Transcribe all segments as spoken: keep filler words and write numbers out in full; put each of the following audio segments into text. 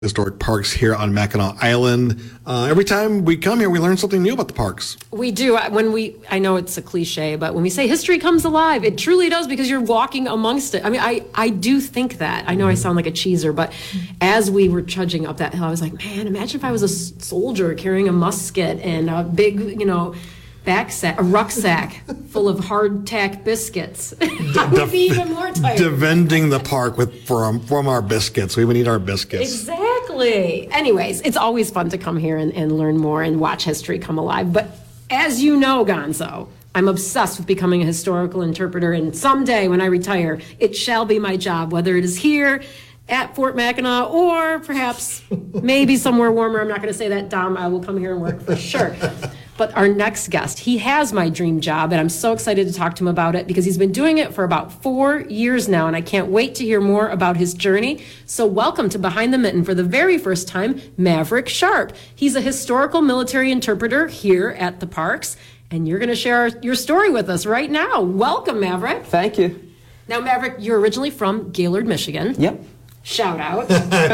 Historic parks here on Mackinac Island. Uh, every time we come here, we learn something new about the parks. We do. When we, I know it's a cliche, but when we say history comes alive, it truly does because you're walking amongst it. I mean, I, I do think that. I know I sound like a cheeser, but as we were trudging up that hill, I was like, man, imagine if I was a soldier carrying a musket and a big, you know, backsack, a rucksack full of hardtack biscuits. I would be even more tired. Defending the park with from, from our biscuits. We would eat our biscuits. Exactly. Anyways, it's always fun to come here and, and learn more and watch history come alive. But as you know, Gonzo, I'm obsessed with becoming a historical interpreter. And someday when I retire, it shall be my job, whether it is here at Fort Mackinac or perhaps maybe somewhere warmer. I'm not going to say that, Dom. I will come here and work for sure. But our next guest, he has my dream job, and I'm so excited to talk to him about it because he's been doing it for about four years now, and I can't wait to hear more about his journey. So welcome to Behind the Mitten for the very first time, Maverick Sharp. He's a historical military interpreter here at the parks, and you're going to share your story with us right now. Welcome, Maverick. Thank you. Now, Maverick, you're originally from Gaylord, Michigan. Yep. Shout out.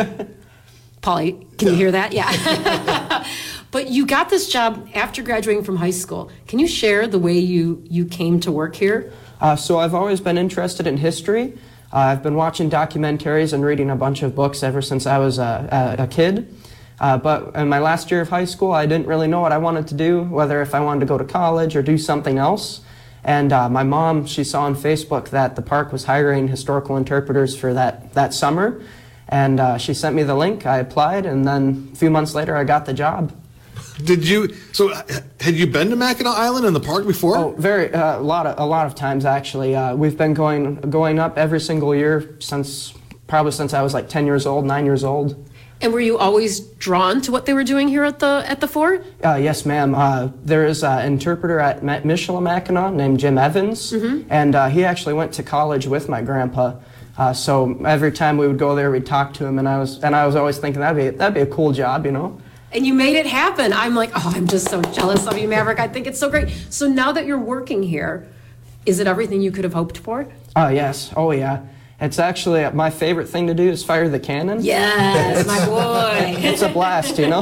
Polly, can you hear that? Yeah. But you got this job after graduating from high school. Can you share the way you, you came to work here? Uh, so I've always been interested in history. Uh, I've been watching documentaries and reading a bunch of books ever since I was a, a, a kid. Uh, but in my last year of high school, I didn't really know what I wanted to do, whether if I wanted to go to college or do something else. And uh, my mom, she saw on Facebook that the park was hiring historical interpreters for that, that summer. And uh, she sent me the link. I applied, and then a few months later, I got the job. Did you, so had you been to Mackinac Island in the park before? Oh, very, uh, a lot of, a lot of times actually. Uh, we've been going, going up every single year since, probably since I was like ten years old, nine years old. And were you always drawn to what they were doing here at the, at the fort? Uh, yes, ma'am. Uh, there is an interpreter at Michilimackinac named Jim Evans, mm-hmm. and uh, he actually went to college with my grandpa. Uh, so every time we would go there, we'd talk to him, and I was, and I was always thinking that'd be, that'd be a cool job, you know? And you made it happen. I'm like, oh, I'm just so jealous of you, Maverick. I think it's so great. So now that you're working here, is it everything you could have hoped for? Oh, yes. Oh, yeah. It's actually my favorite thing to do is fire the cannon. Yes, my boy. It's a blast, you know?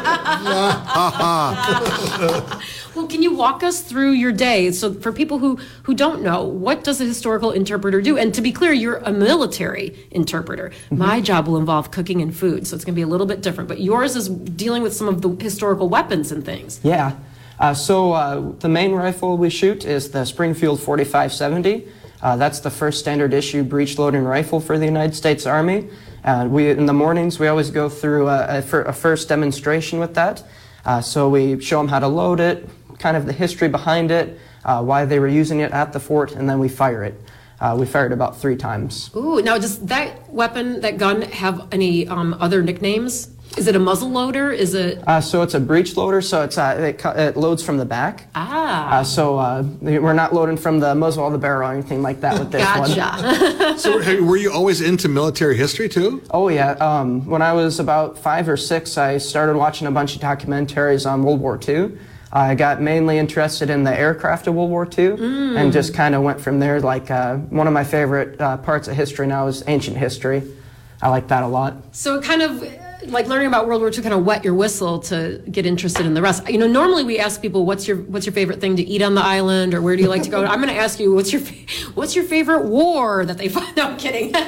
Well, can you walk us through your day? So for people who, who don't know, what does a historical interpreter do? And to be clear, you're a military interpreter. Mm-hmm. My job will involve cooking and food, so it's going to be a little bit different. But yours is dealing with some of the historical weapons and things. Yeah. Uh, so uh, the main rifle we shoot is the Springfield forty-five seventy. Uh, that's the first standard issue breech-loading rifle for the United States Army. Uh, we, in the mornings, we always go through a, a, a first demonstration with that. Uh, so we show them how to load it, kind of the history behind it, uh, why they were using it at the fort, and then we fire it. Uh, we fired about three times. Ooh, now does that weapon, that gun, have any um, other nicknames? Is it a muzzle loader? Is it? Uh, so it's a breech loader, so it's, uh, it, it loads from the back. Ah. Uh, so uh, we're not loading from the muzzle of the barrel or anything like that with this gotcha. one. So were you always into military history too? Oh yeah. Um, when I was about five or six, I started watching a bunch of documentaries on World War Two. I got mainly interested in the aircraft of World War Two, mm. and just kind of went from there. Like uh, one of my favorite uh, parts of history now is ancient history. I like that a lot. So it kind of, like learning about World War Two kind of wet your whistle to get interested in the rest. You know, normally we ask people, what's your what's your favorite thing to eat on the island, or where do you like to go? I'm going to ask you, what's your what's your favorite war that they fought? No, I'm kidding. But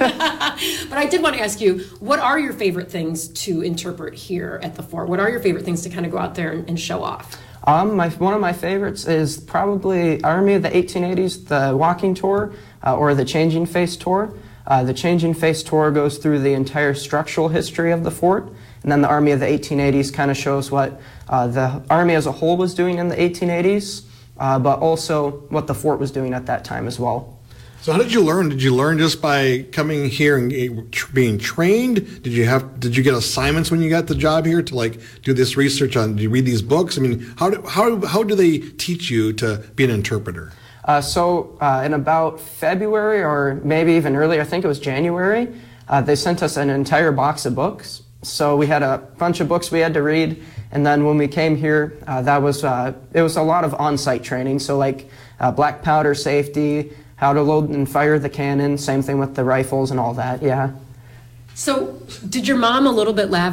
I did want to ask you, what are your favorite things to interpret here at the fort? What are your favorite things to kind of go out there and, and show off? Um, my, one of my favorites is probably Army of the eighteen eighties, the walking tour, uh, or the changing face tour. Uh, the Changing Face tour goes through the entire structural history of the fort, and then the Army of the eighteen eighties kind of shows what uh, the Army as a whole was doing in the eighteen eighties, uh, but also what the fort was doing at that time as well. So how did you learn? Did you learn just by coming here and being trained? Did you have? Did you get assignments when you got the job here to like do this research on? Did you read these books? I mean, how do, how how do they teach you to be an interpreter? Uh, so uh, in about February or maybe even earlier, I think it was January, uh, they sent us an entire box of books. So we had a bunch of books we had to read, and then when we came here, uh, that was uh, it was a lot of on-site training. So like uh, black powder safety, how to load and fire the cannon, same thing with the rifles and all that. Yeah. So, did your mom a little bit laugh